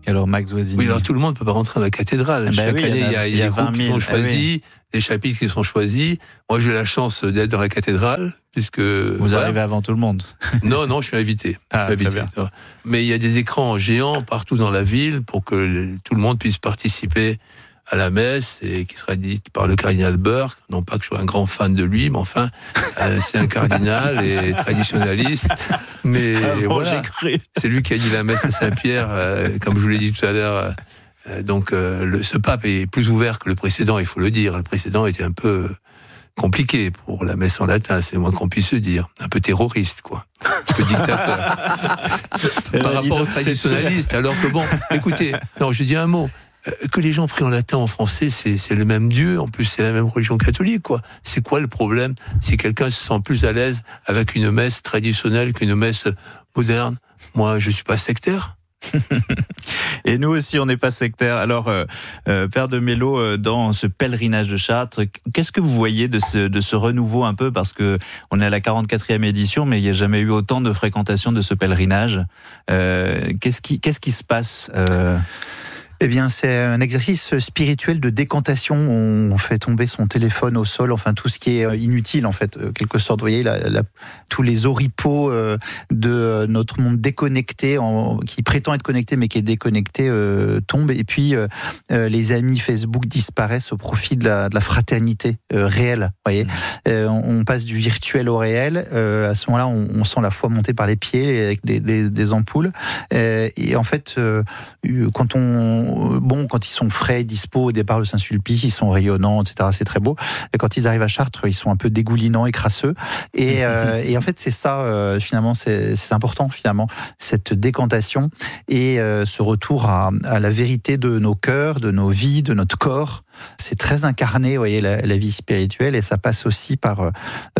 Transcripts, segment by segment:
Et alors Max Oisini. Oui, alors tout le monde ne peut pas rentrer dans la cathédrale. Chaque année, il y a des groupes qui sont choisis, des chapitres qui sont choisis. Moi, j'ai la chance d'être dans la cathédrale, puisque... Vous arrivez avant tout le monde. Non, je suis invité. Mais il y a des écrans géants partout dans la ville pour que tout le monde puisse participer à la messe, et qui sera dite par le cardinal Burke. Non pas que je sois un grand fan de lui, mais enfin, c'est un cardinal et traditionnaliste. Mais voilà, c'est lui qui a dit la messe à Saint-Pierre, comme je vous l'ai dit tout à l'heure. Donc, ce pape est plus ouvert que le précédent, il faut le dire. Le précédent était un peu compliqué pour la messe en latin, c'est le moins qu'on puisse se dire. Un peu terroriste, quoi. Un peu dictateur. Par rapport aux traditionnalistes. Alors que bon, écoutez, non, je dis un mot. Que les gens prient en latin, en français, c'est le même Dieu, en plus c'est la même religion catholique, quoi. C'est quoi le problème si quelqu'un se sent plus à l'aise avec une messe traditionnelle qu'une messe moderne? Moi, je suis pas sectaire. Et nous aussi, on n'est pas sectaire. Alors, Père de Mello, dans ce pèlerinage de Chartres, qu'est-ce que vous voyez de ce renouveau un peu? Parce que on est à la 44e édition, mais il n'y a jamais eu autant de fréquentation de ce pèlerinage. Qu'est-ce qui se passe Eh bien, c'est un exercice spirituel de décantation. On fait tomber son téléphone au sol, enfin tout ce qui est inutile, en fait, quelque sorte. Vous voyez, tous les oripeaux de notre monde déconnecté, qui prétend être connecté mais qui est déconnecté, tombent. Et puis, les amis Facebook disparaissent au profit de la fraternité réelle. Vous voyez, on passe du virtuel au réel. À ce moment-là, on sent la foi monter par les pieds avec des ampoules. Et en fait, quand ils sont frais, dispo au départ de Saint-Sulpice, ils sont rayonnants, etc. C'est très beau. Et quand ils arrivent à Chartres, ils sont un peu dégoulinants et crasseux. Et en fait, c'est ça, finalement, c'est important, finalement, cette décantation et ce retour à la vérité de nos cœurs, de nos vies, de notre corps. C'est très incarné, vous voyez, la vie spirituelle, et ça passe aussi par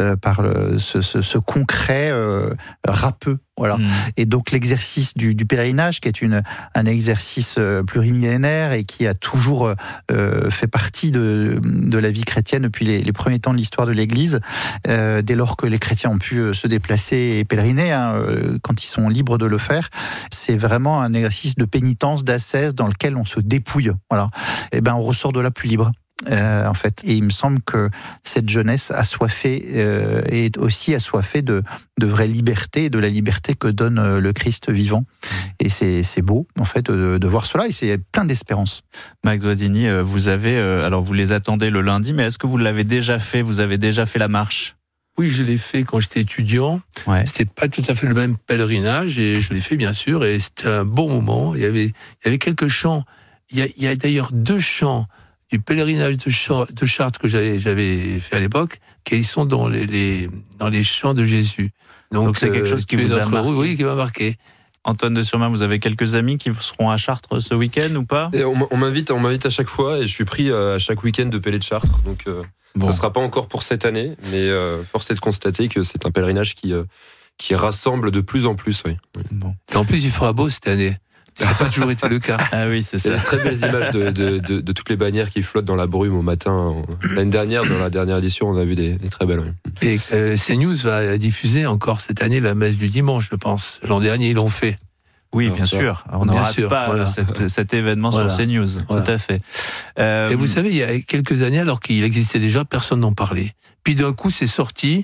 ce concret râpeux. Voilà. Et donc l'exercice du pèlerinage, qui est un exercice plurimillénaire et qui a toujours fait partie de la vie chrétienne depuis les premiers temps de l'histoire de l'Église, dès lors que les chrétiens ont pu se déplacer et pèleriner, quand ils sont libres de le faire, c'est vraiment un exercice de pénitence, d'ascèse dans lequel on se dépouille. Voilà. Et ben on ressort de là plus libre. En fait, et il me semble que cette jeunesse assoiffée est aussi assoiffée de vraie liberté, de la liberté que donne le Christ vivant. Et c'est beau, en fait, de voir cela, et c'est plein d'espérance. Max Oisini, vous avez, alors vous les attendez le lundi, mais est-ce que vous l'avez déjà fait? Vous avez déjà fait la marche? Oui, je l'ai fait quand j'étais étudiant. Ouais. C'était pas tout à fait le même pèlerinage, et je l'ai fait bien sûr, et c'était un beau moment. Il y avait quelques chants. Il y a d'ailleurs 2 chants du pèlerinage de Chartres que j'avais fait à l'époque, qui sont dans les chants de Jésus. Donc c'est quelque chose qui vous a marqué. Oui, qui m'a marqué. Antoine de Surmain, vous avez quelques amis qui seront à Chartres ce week-end ou pas? On m'invite à chaque fois, et je suis pris à chaque week-end de Pélé de Chartres. Donc ça sera pas encore pour cette année, mais force est de constater que c'est un pèlerinage qui rassemble de plus en plus. Oui. Bon. Et en plus, il fera beau cette année. Ça n'a pas toujours été le cas. Ah oui, c'est ça. Il y a de très belles images de toutes les bannières qui flottent dans la brume au matin. L'année dernière, dans la dernière édition, on a vu des très belles. Oui. Et CNews va diffuser encore cette année la messe du dimanche, je pense. L'an dernier, ils l'ont fait. Oui, bien sûr. On ne rate pas cet événement sur CNews. Voilà. Tout à fait. Et vous savez, il y a quelques années, alors qu'il existait déjà, personne n'en parlait. Puis d'un coup, c'est sorti.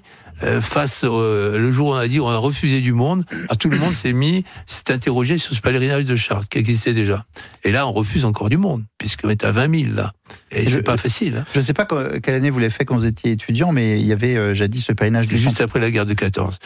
Le jour où on a dit on a refusé du monde, tout le monde s'est interrogé sur ce pèlerinage de Chartres qui existait déjà. Et là, on refuse encore du monde, puisqu'on est à 20 000 là. Et c'est pas facile. Je ne sais pas quelle année vous l'avez fait quand vous étiez étudiant, mais il y a jadis ce pèlerinage du juste après la guerre de 14.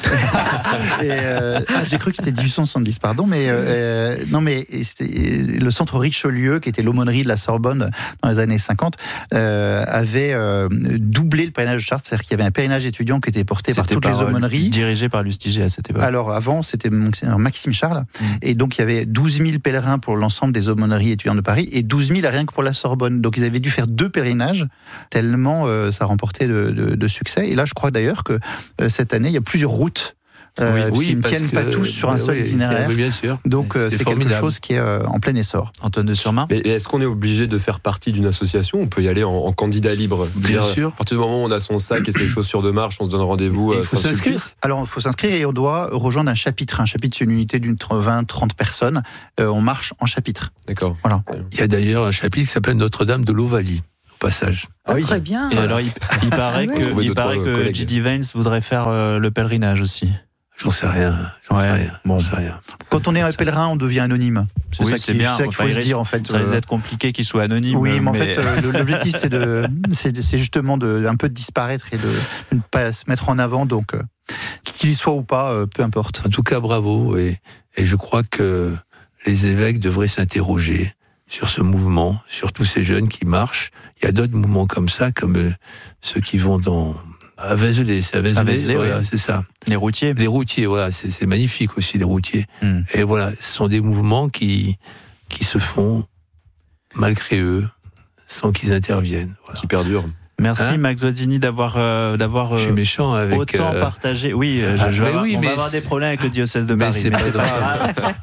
J'ai cru que c'était 1870, pardon, mais non, mais c'était le centre Richelieu, qui était l'aumônerie de la Sorbonne dans les années 50, avait doublé le pèlerinage de Chartres, c'est-à-dire qu'il y avait un pèlerinage étudiant qui était porté par toutes les aumôneries. Dirigé par Lustiger à cette époque. Alors avant, c'était Maxime Charles, et donc il y avait 12 000 pèlerins pour l'ensemble des aumôneries étudiantes de Paris, et 12 000 rien que pour la Sorbonne. Donc ils avaient dû faire 2 pèlerinages, tellement ça remportait de succès. Et là, je crois d'ailleurs que cette année, il y a plusieurs routes Ils ne tiennent pas tous sur un seul itinéraire. Bien sûr. Donc c'est quelque chose qui est en plein essor. Antoine de Surmain. Et est-ce qu'on est obligé de faire partie d'une association ? On peut y aller en candidat libre. Bien sûr. À partir du moment où on a son sac et ses chaussures de marche, on se donne rendez-vous. Il faut s'inscrire. Alors il faut s'inscrire et on doit rejoindre un chapitre. Un chapitre, c'est une unité d'une 20-30 personnes. On marche en chapitre. D'accord. Voilà. Il y a d'ailleurs un chapitre qui s'appelle Notre-Dame de l'Ovalie. Passage. Très bien. Et alors, il paraît que J.D. Vance voudrait faire le pèlerinage aussi. J'en sais rien. J'en sais rien. Quand on est un pèlerin, on devient anonyme. C'est ça qu'il faut se dire en fait. Ça risque d'être compliqué qu'il soit anonyme. Oui, mais en fait, l'objectif c'est justement un peu de disparaître et de ne pas se mettre en avant. Donc, qu'il y soit ou pas, peu importe. En tout cas, bravo. Et je crois que les évêques devraient s'interroger sur ce mouvement, sur tous ces jeunes qui marchent. Il y a d'autres mouvements comme ça, comme ceux qui vont à Vézelay. C'est à Vézelay, voilà, c'est ça. Les routiers. Les routiers, voilà, c'est magnifique aussi, les routiers. Et voilà, ce sont des mouvements qui se font malgré eux, sans qu'ils interviennent. Voilà. Qui perdurent. Merci Max Guazzini d'avoir je suis méchant avec autant partagé. Oui, on va avoir des problèmes avec le diocèse de Paris. Mais c'est pas grave.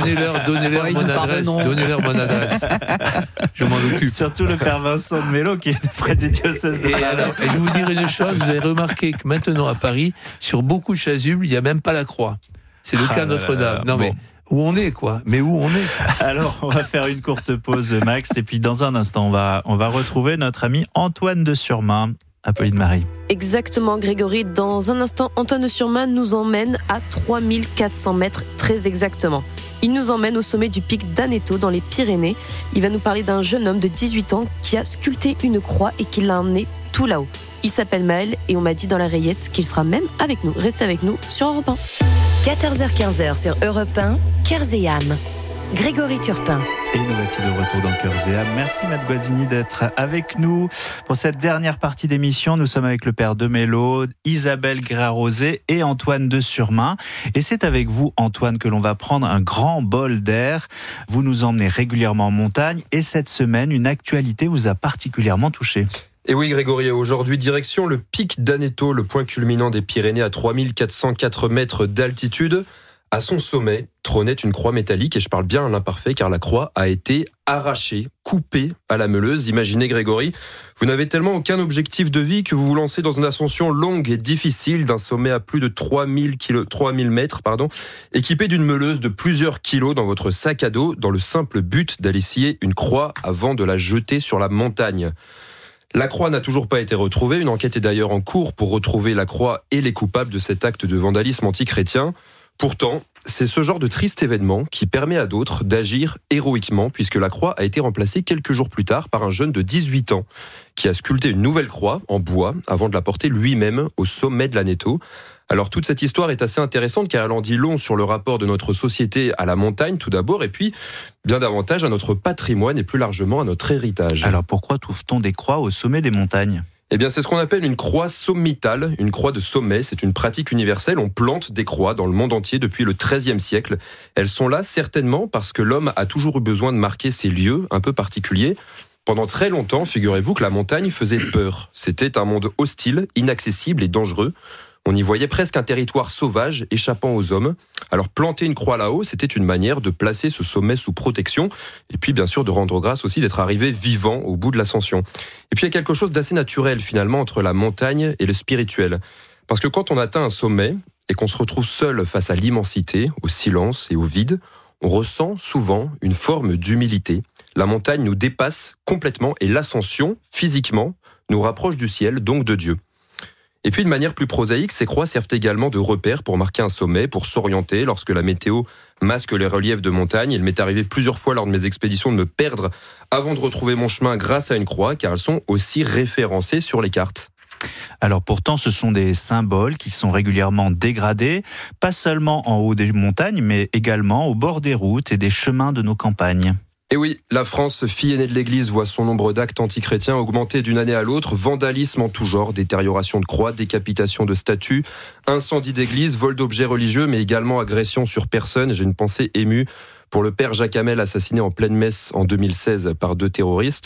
Donnez-leur mon adresse. Je m'en occupe. Surtout le père Vincent de Mello qui est près du diocèse de Paris. Et je vais vous dire une chose, vous avez remarqué que maintenant à Paris, sur beaucoup de chasubles, il n'y a même pas la croix. C'est le cas de Notre-Dame. Non mais où on est, quoi. Mais où on est. Alors, on va faire une courte pause, Max, et puis dans un instant, on va retrouver notre ami Antoine de Surmain. Apolline Marie. Exactement, Grégory. Dans un instant, Antoine de Surmain nous emmène à 3400 mètres, très exactement. Il nous emmène au sommet du pic d'Aneto, dans les Pyrénées. Il va nous parler d'un jeune homme de 18 ans qui a sculpté une croix et qui l'a emmené tout là-haut. Il s'appelle Maël et on m'a dit dans la rayette qu'il sera même avec nous. Restez avec nous sur Europe 1. 14h-15h sur Europe 1, Cœurs et âmes. Grégory Turpin. Et nous voici de retour dans Cœurs et âmes. Merci Matt Guazzini d'être avec nous pour cette dernière partie d'émission. Nous sommes avec le père de Mello, Isabelle Grarosé et Antoine de Surmain. Et c'est avec vous, Antoine, que l'on va prendre un grand bol d'air. Vous nous emmenez régulièrement en montagne et cette semaine, une actualité vous a particulièrement touché. Et oui Grégory, aujourd'hui direction le pic d'Aneto, le point culminant des Pyrénées à 3404 mètres d'altitude. À son sommet trônait une croix métallique, et je parle bien à l'imparfait car la croix a été arrachée, coupée à la meuleuse. Imaginez Grégory, vous n'avez tellement aucun objectif de vie que vous vous lancez dans une ascension longue et difficile d'un sommet à plus de 3000 mètres, équipé d'une meuleuse de plusieurs kilos dans votre sac à dos, dans le simple but d'aller scier une croix avant de la jeter sur la montagne. La croix n'a toujours pas été retrouvée. Une enquête est d'ailleurs en cours pour retrouver la croix et les coupables de cet acte de vandalisme antichrétien. Pourtant, c'est ce genre de triste événement qui permet à d'autres d'agir héroïquement, puisque la croix a été remplacée quelques jours plus tard par un jeune de 18 ans qui a sculpté une nouvelle croix en bois avant de la porter lui-même au sommet de l'Aneto. Alors toute cette histoire est assez intéressante car elle en dit long sur le rapport de notre société à la montagne tout d'abord, et puis bien davantage à notre patrimoine et plus largement à notre héritage. Alors pourquoi trouve-t-on des croix au sommet des montagnes ? Eh bien, c'est ce qu'on appelle une croix sommitale, une croix de sommet. C'est une pratique universelle. On plante des croix dans le monde entier depuis le XIIIe siècle. Elles sont là certainement parce que l'homme a toujours eu besoin de marquer ces lieux un peu particuliers. Pendant très longtemps, figurez-vous que la montagne faisait peur. C'était un monde hostile, inaccessible et dangereux. On y voyait presque un territoire sauvage échappant aux hommes. Alors planter une croix là-haut, c'était une manière de placer ce sommet sous protection et puis bien sûr de rendre grâce aussi d'être arrivé vivant au bout de l'ascension. Et puis il y a quelque chose d'assez naturel finalement entre la montagne et le spirituel. Parce que quand on atteint un sommet et qu'on se retrouve seul face à l'immensité, au silence et au vide, on ressent souvent une forme d'humilité. La montagne nous dépasse complètement et l'ascension, physiquement, nous rapproche du ciel, donc de Dieu. Et puis de manière plus prosaïque, ces croix servent également de repère pour marquer un sommet, pour s'orienter lorsque la météo masque les reliefs de montagne. Il m'est arrivé plusieurs fois lors de mes expéditions de me perdre avant de retrouver mon chemin grâce à une croix, car elles sont aussi référencées sur les cartes. Alors pourtant, ce sont des symboles qui sont régulièrement dégradés, pas seulement en haut des montagnes, mais également au bord des routes et des chemins de nos campagnes. Et oui, la France, fille aînée de l'Église, voit son nombre d'actes antichrétiens augmenter d'une année à l'autre. Vandalisme en tout genre, détérioration de croix, décapitation de statues, incendie d'église, vol d'objets religieux, mais également agression sur personne. J'ai une pensée émue pour le père Jacques Hamel, assassiné en pleine messe en 2016 par 2 terroristes.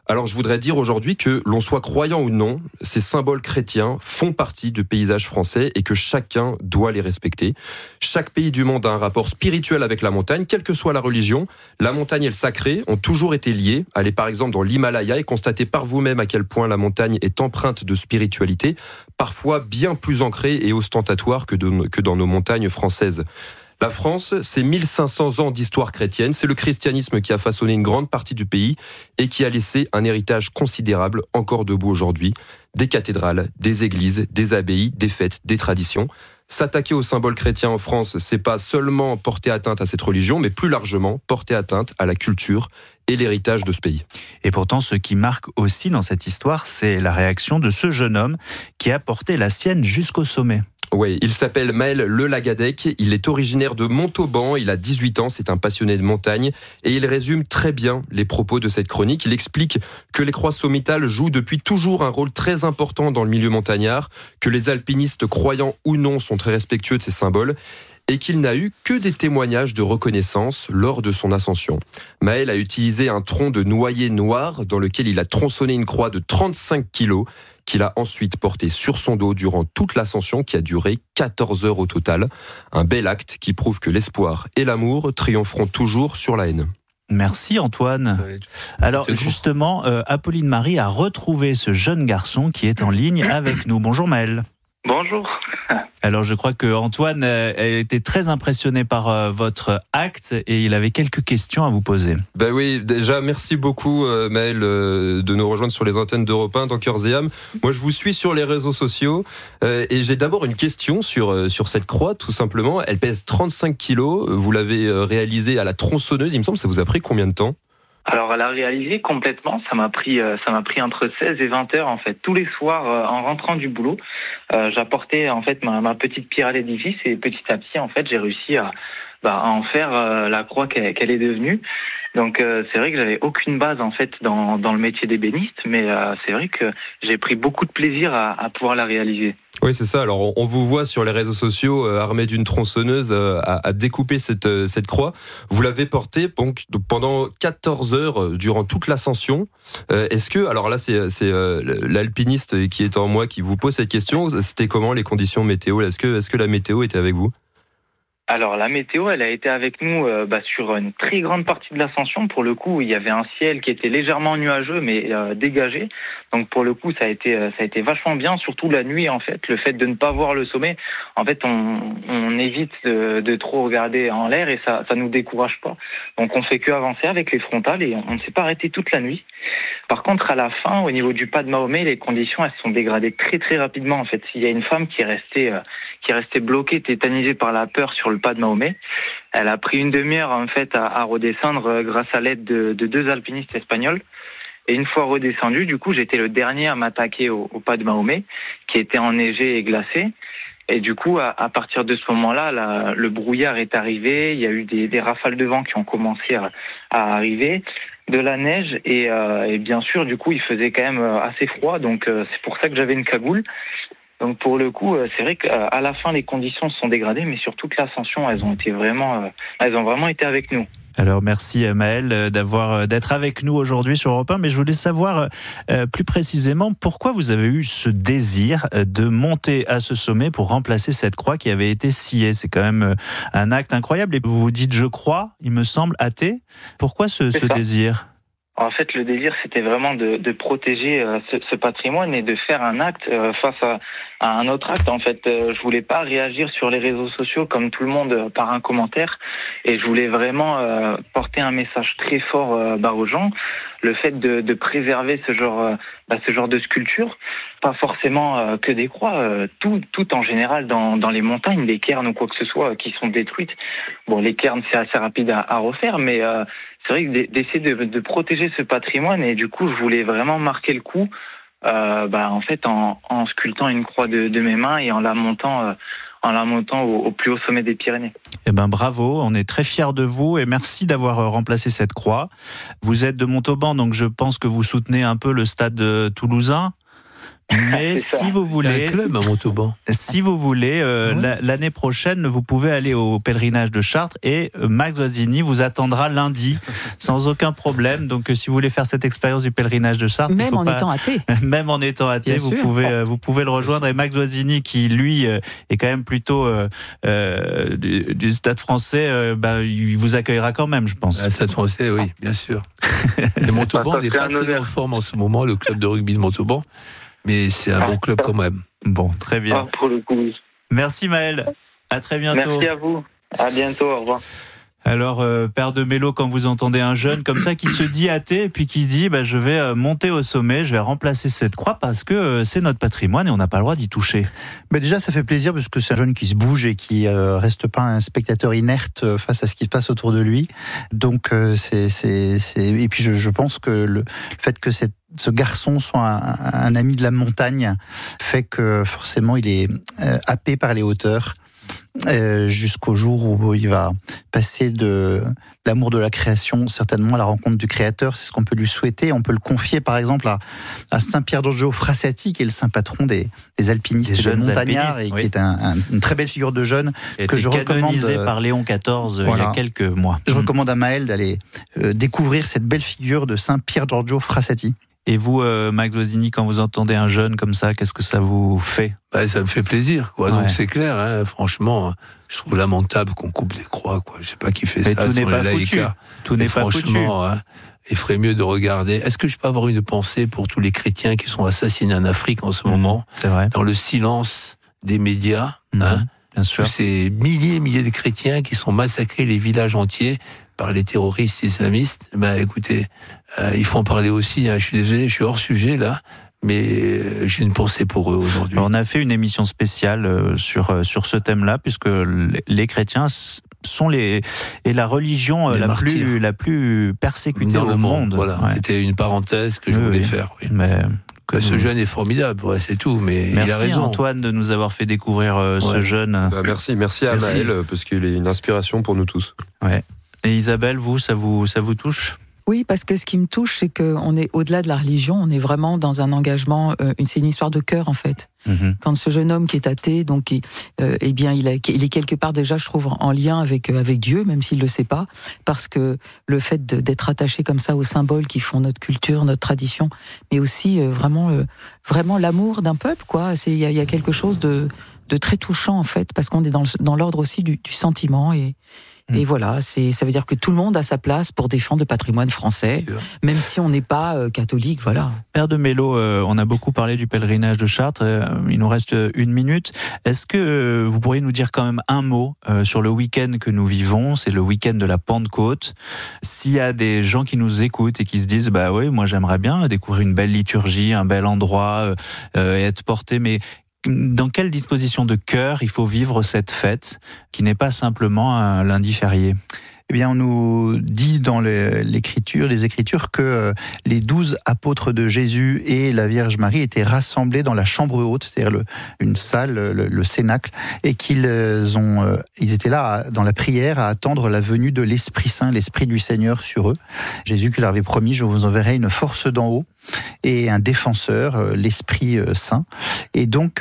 Alors je voudrais dire aujourd'hui que l'on soit croyant ou non, ces symboles chrétiens font partie du paysage français et que chacun doit les respecter. Chaque pays du monde a un rapport spirituel avec la montagne, quelle que soit la religion. La montagne et le sacré ont toujours été liés. Allez par exemple dans l'Himalaya et constatez par vous-même à quel point la montagne est empreinte de spiritualité, parfois bien plus ancrée et ostentatoire que dans nos montagnes françaises. La France, c'est 1500 ans d'histoire chrétienne, c'est le christianisme qui a façonné une grande partie du pays et qui a laissé un héritage considérable encore debout aujourd'hui. Des cathédrales, des églises, des abbayes, des fêtes, des traditions. S'attaquer aux symboles chrétiens en France, c'est pas seulement porter atteinte à cette religion, mais plus largement porter atteinte à la culture et l'héritage de ce pays. Et pourtant, ce qui marque aussi dans cette histoire, c'est la réaction de ce jeune homme qui a porté la sienne jusqu'au sommet. Oui, il s'appelle Maël Le Lagadec, il est originaire de Montauban, il a 18 ans, c'est un passionné de montagne et il résume très bien les propos de cette chronique. Il explique que les croix sommitales jouent depuis toujours un rôle très important dans le milieu montagnard, que les alpinistes, croyants ou non, sont très respectueux de ces symboles et qu'il n'a eu que des témoignages de reconnaissance lors de son ascension. Maël a utilisé un tronc de noyer noir dans lequel il a tronçonné une croix de 35 kilos qu'il a ensuite porté sur son dos durant toute l'ascension qui a duré 14 heures au total. Un bel acte qui prouve que l'espoir et l'amour triompheront toujours sur la haine. Merci Antoine. Alors justement, Apolline Marie a retrouvé ce jeune garçon qui est en ligne avec nous. Bonjour Maël. Bonjour. Alors je crois que Antoine a été très impressionné par votre acte et il avait quelques questions à vous poser. Ben oui, déjà merci beaucoup Maël de nous rejoindre sur les antennes d'Europe 1 dans Cœurs et âmes. Moi je vous suis sur les réseaux sociaux et j'ai d'abord une question sur cette croix tout simplement. Elle pèse 35 kilos, vous l'avez réalisée à la tronçonneuse, il me semble, ça vous a pris combien de temps ? Alors à la réaliser complètement, ça m'a pris entre 16 et 20 heures en fait. Tous les soirs en rentrant du boulot, j'apportais en fait ma petite pierre à l'édifice et petit à petit en fait j'ai réussi à en faire la croix qu'elle est devenue. Donc c'est vrai que j'avais aucune base en fait dans le métier d'ébéniste, mais c'est vrai que j'ai pris beaucoup de plaisir à pouvoir la réaliser. Oui, c'est ça. Alors, on vous voit sur les réseaux sociaux armé d'une tronçonneuse à découper cette croix. Vous l'avez portée pendant 14 heures durant toute l'ascension. Est-ce que, alors là, c'est l'alpiniste qui est en moi qui vous pose cette question. C'était comment les conditions météo ? Est-ce que la météo était avec vous ? Alors la météo, elle a été avec nous sur une très grande partie de l'ascension. Pour le coup, il y avait un ciel qui était légèrement nuageux mais dégagé. Donc pour le coup, ça a été vachement bien, surtout la nuit en fait. Le fait de ne pas voir le sommet, en fait, on évite de trop regarder en l'air et ça nous décourage pas. Donc on fait que avancer avec les frontales et on ne s'est pas arrêté toute la nuit. Par contre, à la fin, au niveau du pas de Mahomet, les conditions elles se sont dégradées très très rapidement en fait. Il y a une femme qui est restée bloquée, tétanisée par la peur sur le pas de Mahomet. Elle a pris une demi-heure en fait à redescendre grâce à l'aide de 2 alpinistes espagnols. Et une fois redescendu, du coup, j'étais le dernier à m'attaquer au pas de Mahomet, qui était enneigé et glacé. Et du coup, à partir de ce moment-là, le brouillard est arrivé. Il y a eu des rafales de vent qui ont commencé à arriver, de la neige et bien sûr, du coup, il faisait quand même assez froid. Donc, c'est pour ça que j'avais une cagoule. Donc pour le coup, c'est vrai qu'à la fin, les conditions se sont dégradées, mais sur toute l'ascension, elles ont vraiment été avec nous. Alors merci Maël d'être avec nous aujourd'hui sur Europe 1, mais je voulais savoir plus précisément pourquoi vous avez eu ce désir de monter à ce sommet pour remplacer cette croix qui avait été sciée. C'est quand même un acte incroyable et vous vous dites je crois, il me semble, athée. Pourquoi ce désir ? En fait, le désir, c'était vraiment de protéger ce patrimoine et de faire un acte face à un autre acte. En fait, je voulais pas réagir sur les réseaux sociaux comme tout le monde par un commentaire, et je voulais vraiment porter un message très fort aux gens. Le fait de préserver ce genre de sculpture, pas forcément que des croix, tout en général dans les montagnes, les cairns ou quoi que ce soit qui sont détruites. Bon, les cairns c'est assez rapide à refaire, mais c'est vrai que d'essayer de protéger ce patrimoine, et du coup je voulais vraiment marquer le coup en fait en sculptant une croix de mes mains et en la montant au plus haut sommet des Pyrénées. Eh ben bravo, on est très fiers de vous et merci d'avoir remplacé cette croix. Vous êtes de Montauban, donc je pense que vous soutenez un peu le stade toulousain. Mais si vous voulez, il y a un club à Montauban. Si vous voulez, l'année prochaine, vous pouvez aller au pèlerinage de Chartres et Max Oisini vous attendra lundi sans aucun problème. Donc, si vous voulez faire cette expérience du pèlerinage de Chartres, même en étant athée, même en étant athée, vous pouvez le rejoindre. Et Max Oisini, qui lui est quand même plutôt du Stade Français, il vous accueillera quand même, je pense. Le Stade Français, oui, bien sûr. Le Montauban n'est pas très en forme en ce moment, le club de rugby de Montauban. Mais c'est un bon club quand même. Bon, très bien. Pour le coup, oui. Merci Maël. À très bientôt. Merci à vous. À bientôt. Au revoir. Alors, Père de Mélo, quand vous entendez un jeune comme ça qui se dit athée et puis qui dit je vais monter au sommet, je vais remplacer cette croix parce que c'est notre patrimoine et on n'a pas le droit d'y toucher. Déjà, ça fait plaisir parce que c'est un jeune qui se bouge et qui reste pas un spectateur inerte face à ce qui se passe autour de lui. Donc, et puis je pense que le fait que ce garçon soit un ami de la montagne fait que forcément il est happé par les hauteurs. Jusqu'au jour où il va passer de l'amour de la création certainement à la rencontre du Créateur. C'est ce qu'on peut lui souhaiter. On peut le confier par exemple à Saint Pier Giorgio Frassati, qui est le saint patron des alpinistes et des montagnards, et qui est une très belle figure de jeune que je recommande. Canonisé par Léon XIV il y a quelques mois. Je recommande à Maël d'aller découvrir cette belle figure de Saint Pier Giorgio Frassati. Et vous, Max Oisini, quand vous entendez un jeune comme ça, qu'est-ce que ça vous fait ? Ça me fait plaisir, quoi. Ouais. Donc c'est clair, franchement, je trouve lamentable qu'on coupe des croix, quoi. Je sais pas qui fait ça. Tout n'est pas foutu. Tout n'est pas foutu. Il ferait mieux de regarder. Est-ce que je peux avoir une pensée pour tous les chrétiens qui sont assassinés en Afrique en ce moment, c'est vrai. Dans le silence des médias, bien sûr. Tous ces milliers de chrétiens qui sont massacrés, les villages entiers, par les terroristes islamistes. Écoutez, il faut en parler aussi. Je suis désolé, je suis hors sujet là, mais j'ai une pensée pour eux aujourd'hui. On a fait une émission spéciale sur ce thème-là, puisque les chrétiens sont la religion la plus persécutée au monde. Voilà, c'était une parenthèse que je voulais faire. Oui. Mais ce jeune est formidable, c'est tout, mais il a raison. Merci Antoine de nous avoir fait découvrir ce jeune. Merci à Maël, parce qu'il est une inspiration pour nous tous. Ouais. Et Isabelle, vous, ça vous touche ? Oui, parce que ce qui me touche, c'est qu'on est au-delà de la religion, on est vraiment dans un engagement, c'est une histoire de cœur en fait. Mm-hmm. Quand ce jeune homme qui est athée, donc, il est quelque part déjà, je trouve, en lien avec Dieu, même s'il le sait pas, parce que le fait d'être attaché comme ça aux symboles qui font notre culture, notre tradition, mais aussi vraiment l'amour d'un peuple, quoi. Il y a quelque chose de très touchant en fait, parce qu'on est dans l'ordre aussi du sentiment et voilà, ça veut dire que tout le monde a sa place pour défendre le patrimoine français, même si on n'est pas catholique, voilà. Père de Mélo, on a beaucoup parlé du pèlerinage de Chartres, il nous reste 1 minute. Est-ce que vous pourriez nous dire quand même un mot sur le week-end que nous vivons, c'est le week-end de la Pentecôte. S'il y a des gens qui nous écoutent et qui se disent, oui, moi j'aimerais bien découvrir une belle liturgie, un bel endroit, et être porté, mais dans quelle disposition de cœur il faut vivre cette fête qui n'est pas simplement un lundi férié ? Eh bien, on nous dit dans les Écritures que les 12 apôtres de Jésus et la Vierge Marie étaient rassemblés dans la chambre haute, c'est-à-dire une salle, le cénacle, et qu'ils étaient là dans la prière à attendre la venue de l'Esprit Saint, l'Esprit du Seigneur sur eux. Jésus qui leur avait promis, je vous enverrai une force d'en haut et un défenseur, l'Esprit Saint. Et donc,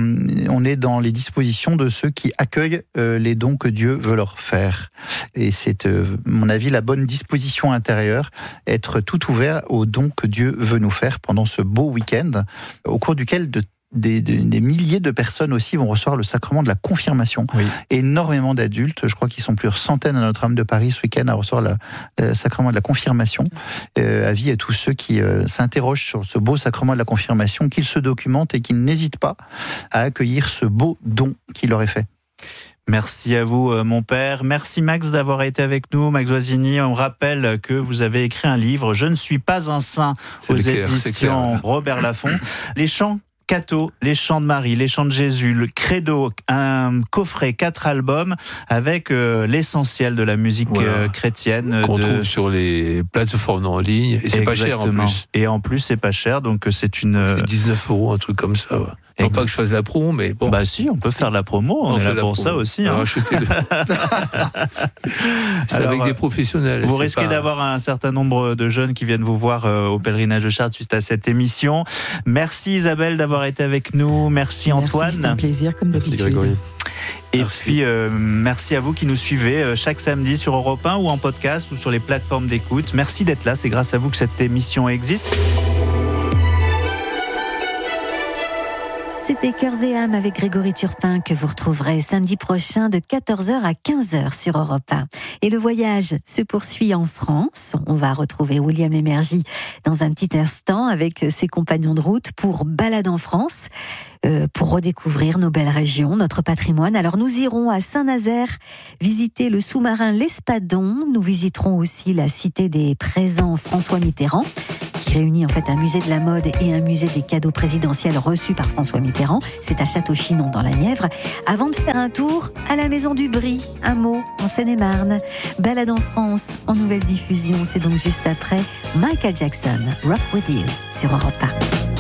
on est dans les dispositions de ceux qui accueillent les dons que Dieu veut leur faire. Et c'est, à mon avis, la bonne disposition intérieure, être tout ouvert aux dons que Dieu veut nous faire pendant ce beau week-end, au cours duquel des milliers de personnes aussi vont recevoir le sacrement de la confirmation. Oui. Énormément d'adultes, je crois qu'ils sont plusieurs centaines à Notre-Dame de Paris ce week-end à recevoir le sacrement de la confirmation. Avis à tous ceux qui s'interrogent sur ce beau sacrement de la confirmation, qu'ils se documentent et qu'ils n'hésitent pas à accueillir ce beau don qui leur est fait. Merci à vous, mon père. Merci Max d'avoir été avec nous. Max Oisini, on rappelle que vous avez écrit un livre, Je ne suis pas un saint, aux éditions Robert Laffont. Les chants Cateau, les chants de Marie, les chants de Jésus, le Credo, un coffret 4 albums avec l'essentiel de la musique chrétienne. Qu'on trouve sur les plateformes en ligne, et c'est pas cher en plus. Et en plus, c'est pas cher, donc c'est 19 €, un truc comme ça. Ouais. Non pas que je fasse la promo, mais bon. Bah si, on peut faire la promo, on est là pour ça aussi. Hein. C'est alors, avec des professionnels. Vous risquez d'avoir un certain nombre de jeunes qui viennent vous voir au pèlerinage de Chartres suite à cette émission. Merci Isabelle d'avoir été avec nous. Merci Antoine. C'est un plaisir comme d'habitude. Merci Grégory. Et puis, merci à vous qui nous suivez chaque samedi sur Europe 1 ou en podcast ou sur les plateformes d'écoute. Merci d'être là, c'est grâce à vous que cette émission existe. C'était Cœurs et âmes avec Grégory Turpin que vous retrouverez samedi prochain de 14h à 15h sur Europe 1. Et le voyage se poursuit en France. On va retrouver William Lémergie dans un petit instant avec ses compagnons de route pour Balade en France, pour redécouvrir nos belles régions, notre patrimoine. Alors nous irons à Saint-Nazaire visiter le sous-marin L'Espadon. Nous visiterons aussi la cité des présents François Mitterrand, qui réunit en fait un musée de la mode et un musée des cadeaux présidentiels reçus par François Mitterrand. C'est à Château-Chinon dans la Nièvre. Avant de faire un tour à la Maison du Brie, un mot en Seine-et-Marne. Balade en France en nouvelle diffusion. C'est donc juste après Michael Jackson, Rock With You sur Europe 1.